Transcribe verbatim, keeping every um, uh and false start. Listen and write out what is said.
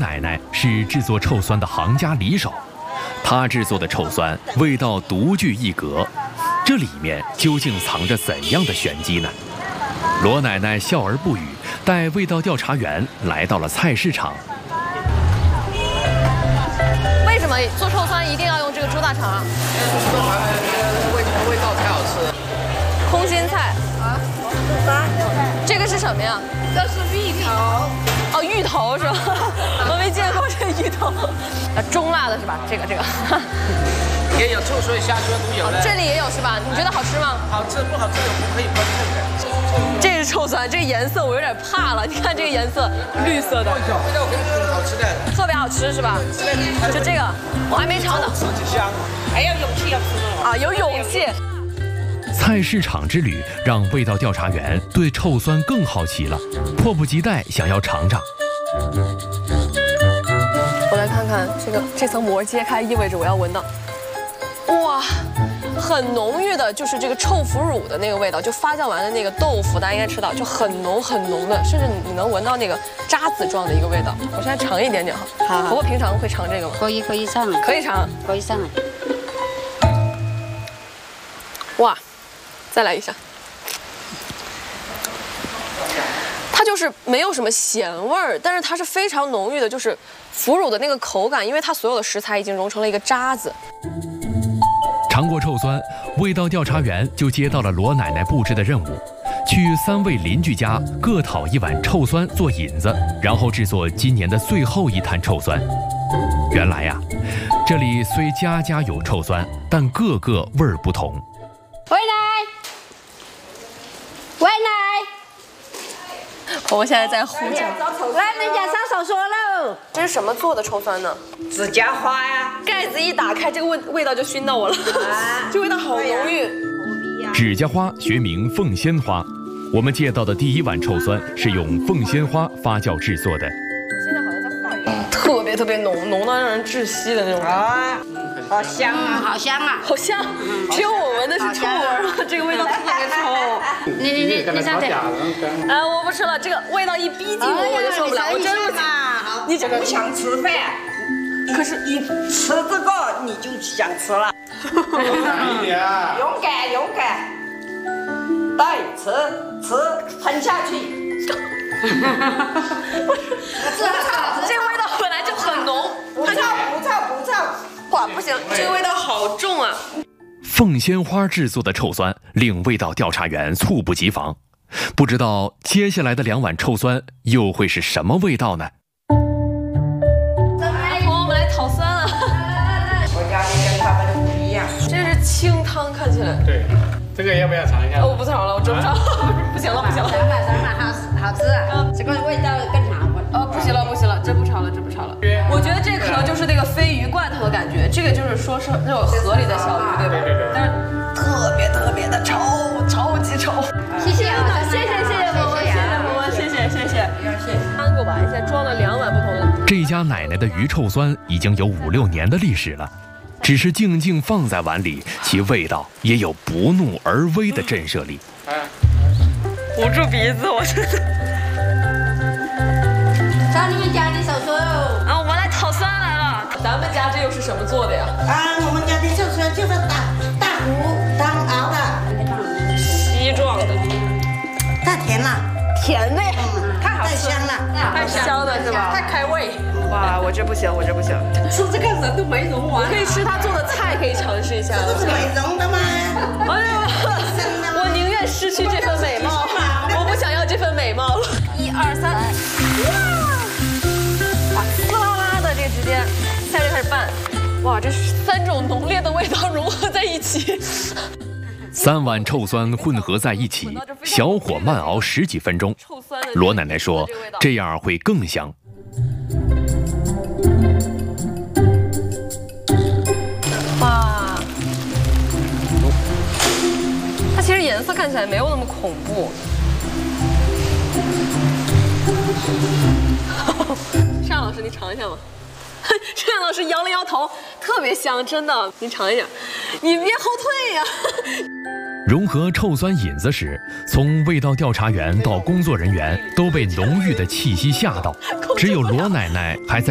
奶奶是制作臭酸的行家里手，她制作的臭酸味道独具一格，这里面究竟藏着怎样的玄机呢？罗奶奶笑而不语，带味道调查员来到了菜市场。 为什么做臭酸一定要用这个猪大肠啊？ 味味道太好吃了。 空心菜啊，这个是什么呀？ 这是芋头。 哦，芋头是吧？我没见过这个芋头。啊，中辣的是吧？这个这个。 也有臭酸虾酸都有的。 这里也有是吧？你觉得好吃吗？ 好吃，不好吃我们可以分配的。 这是臭酸，这个颜色我有点怕了。你看这个颜色，绿色的。 味道很好吃的。 特别好吃是吧？就这个，我还没尝呢。 吃起香，还要勇气要吃啊，有勇气。 菜市场之旅让味道调查员对臭酸更好奇了，迫不及待想要尝尝。 我来看看这个这层膜揭开，意味着我要闻到，哇，很浓郁的，就是这个臭腐乳的那个味道，就发酵完的那个豆腐，大家应该吃到，就很浓很浓的，甚至你能闻到那个渣子状的一个味道。我现在尝一点点哈。好。婆婆平常会尝这个吗？ 可以可以上来。 可以尝。 可以上来。 哇，再来一下。它就是没有什么咸味儿，但是它是非常浓郁的，就是腐乳的那个口感，因为它所有的食材已经融成了一个渣子。 尝过臭酸，味道调查员就接到了罗奶奶布置的任务，去三位邻居家各讨一碗臭酸做引子，然后制作今年的最后一坛臭酸。原来呀、啊，这里虽家家有臭酸，但个个味儿不同。 回来，回来。 婆婆现在在呼叫， 来，人家上手说喽。 这是什么做的臭酸呢？ 指甲花呀。 盖子一打开，这个味味道就熏到我了，这味道好浓郁。 指甲花学名凤仙花，我们借到的第一碗臭酸是用凤仙花发酵制作的。 现在好像在画一样，特别特别浓，浓到让人窒息的那种。 啊，好香啊， 好香啊， 好香！只有我闻的是臭味儿，这个味道特别臭。 你你你你上去。 哎，我不吃了，这个味道一逼近我，我就受不了，我真不行。 你这个想吃饭， 可是一吃这个你就想吃了。勇敢勇敢，对，吃吃吞下去。 不是，这个味道本来就很浓， 不臭不臭不臭。 哇，不行，这个味道好重啊！ 凤仙花制作的臭酸令味道调查员猝不及防，不知道接下来的两碗臭酸又会是什么味道呢？ 哎，我们来讨酸了。 我家里跟他们不一样， 这是清汤，看起来。 对，这个要不要尝一下？ 哦，我不尝了，我蒸不上，不行了，不行了。 咱们咱们好好吃啊，这个味道更好。 哦，不行了，不行了，真不尝了，真不尝了。我觉得这可能就是那个鲱鱼罐头的感觉，这个就是说是那种河里的小鱼，对吧？ 对对对。 但是特别特别的臭，超级臭。 谢谢啊， 谢谢谢谢伯伯，谢谢伯伯，谢谢谢谢。三个碗，现在装了两碗不同的。 这家奶奶的鱼臭酸已经有五六年的历史了，只是静静放在碗里，其味道也有不怒而威的震慑力。 捂住鼻子，我真的。 上你们家的手说哦。 啊，我们来讨酸来了。咱们家这又是什么做的呀？ 啊，我们家的臭酸就是大大骨汤熬的， 稀状的， 太甜了， 甜的呀， 太好香了， 太香的是吧？ 太开胃。 哇，我这不行，我这不行。 吃这个人都没融完。 可以吃他做的菜，可以尝试一下。 这是美容的吗？ 哎呀，我宁愿失去这份美貌，我不想要这份美貌了。一二三，哇，滋啦啦的，这个直接菜就开始拌。哇，这三种浓烈的味道融合在一起。 三碗臭酸混合在一起，小火慢熬十几分钟。罗奶奶说，这样会更香。 哇，它其实颜色看起来没有那么恐怖。单老师，你尝一下吧。单老师摇了摇头，特别香，真的，你尝一下。你别后退呀。 融合臭酸引子时，从味道调查员到工作人员都被浓郁的气息吓到，只有罗奶奶还在